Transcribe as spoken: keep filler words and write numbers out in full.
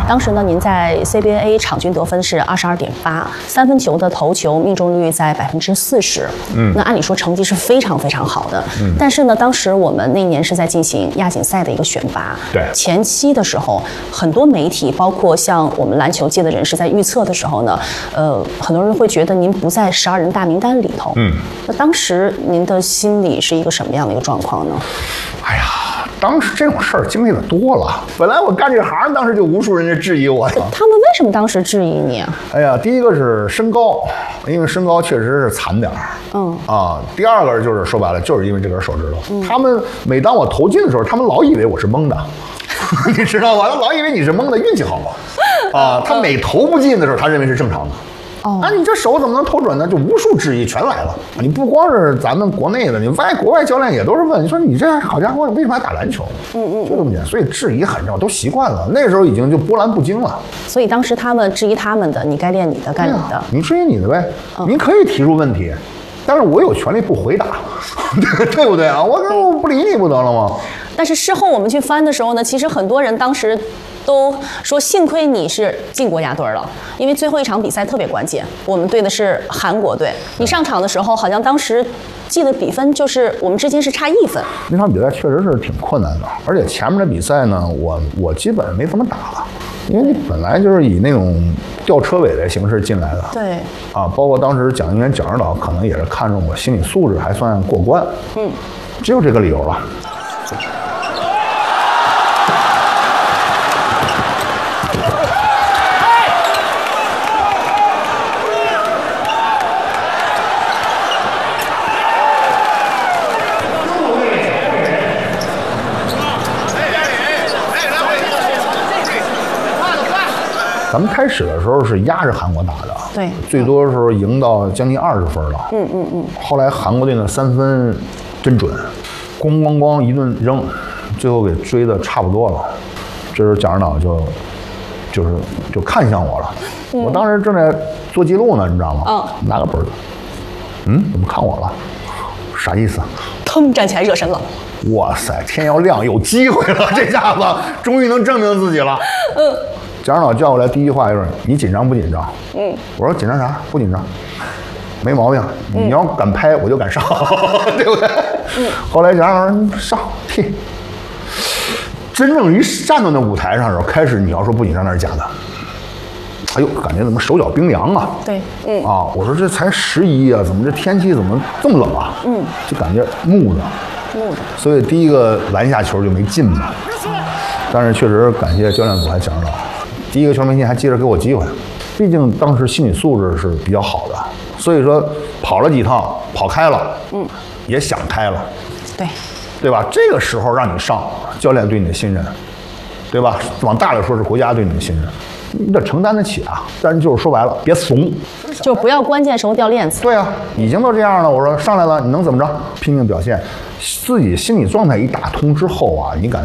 当时呢，您在 C B A 场均得分是二十二点八，三分球的投球命中率在百分之四十。嗯，那按理说成绩是非常非常好的。嗯，但是呢，当时我们那年是在进行亚锦赛的一个选拔。 对， 前期的时候，很多媒体，包括像我们篮球界的人士，在预测的时候呢，呃，很多人会觉得您不在十二人大名单里头。嗯，那当时您的心里是一个什么样的一个状况呢？ 哎呀。当时这种事儿经历的多了，本来我干这行，当时就无数人家质疑我。 他们为什么当时质疑你啊？ 哎呀，第一个是身高，因为身高确实是惨点儿。嗯啊，第二个就是说白了，就是因为这根手指头。嗯、他们每当我投进的时候，他们老以为我是蒙的，你知道吗？他老以为你是蒙的，运气好吗？啊，他每投不进的时候，他认为是正常的。哦，啊，你这手怎么能投准呢？就无数质疑全来了。你不光是咱们国内的，你外国外教练也都是问，你说你这好家伙，为什么还打篮球？嗯嗯，就这么简单。所以质疑很重要，都习惯了。那时候已经就波澜不惊了。 所以当时他们质疑他们的，你该练你的，干你的。 你质疑你的呗，嗯、您可以提出问题，但是我有权利不回答，对不对啊？我我不理你不得了吗？ 但是事后我们去翻的时候呢，其实很多人当时都说，幸亏你是进国家队了，因为最后一场比赛特别关键，我们对的是韩国队。你上场的时候，好像当时记得比分就是我们之间是差一分。 那场比赛确实是挺困难的，而且前面的比赛呢，我我基本没怎么打了，因为你本来就是以那种吊车尾的形式进来的。 对。啊， 包括当时蒋经元蒋指导可能也是看中我心理素质还算过关。嗯，只有这个理由了。咱们开始的时候是压着韩国打的， 对， 最多的时候赢到将近二十分了。嗯嗯嗯。后来韩国队的三分真准，咣咣咣一顿扔，最后给追的差不多了。这时候蒋指导就就是就看向我了，嗯、我当时正在做记录呢，你知道吗？哦、拿个本子，嗯，怎么看我了？啥意思？ 腾站起来热身了。 哇塞，天要亮，有机会了，这家伙终于能证明自己了。嗯。蒋指导叫过来，第一句话就是：“你紧张不紧张？”嗯，我说：“紧张啥？不紧张，没毛病。你要敢拍，我就敢上，对不对？”嗯。后来蒋指导说：“你上踢。”真正一站到那舞台上的时候，开始你要说不紧张那是假的。哎呦，感觉怎么手脚冰凉啊？ 对，嗯。 啊，我说这才十一啊，怎么这天气怎么这么冷啊？嗯，就感觉木的，木的。所以第一个篮下球就没进嘛。但是确实感谢教练组还蒋指导。第一个球没进，还接着给我机会，毕竟当时心理素质是比较好的，所以说跑了几趟，跑开了，嗯，也想开了， 对， 对吧？这个时候让你上，教练对你的信任，对吧？往大了说是国家对你的信任，你得承担得起啊。但是就是说白了，别怂， 就不要关键时候掉链子。 对啊，已经都这样了，我说上来了，你能怎么着？拼命表现，自己心理状态一打通之后啊，你感。